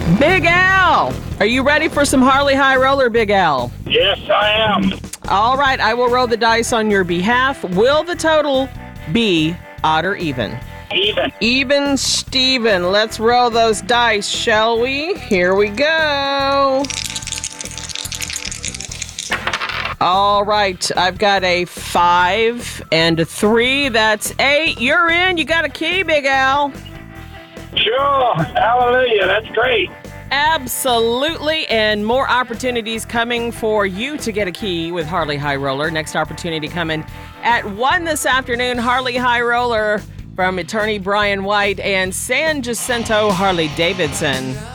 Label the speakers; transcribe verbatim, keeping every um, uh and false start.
Speaker 1: Big Al, are you ready for some Harley High Roller, Big Al?
Speaker 2: Yes, I am.
Speaker 1: All right, I will roll the dice on your behalf. Will the total be odd or even?
Speaker 2: Even.
Speaker 1: Even Steven. Let's roll those dice, shall we? Here we go. All right, I've got a five and a three. That's eight. You're in. You got a key, Big Al.
Speaker 2: Sure. Hallelujah. That's great.
Speaker 1: Absolutely, and more opportunities coming for you to get a key with Harley High Roller. Next opportunity coming at one this afternoon. Harley High Roller from attorney Brian White and San Jacinto Harley Davidson.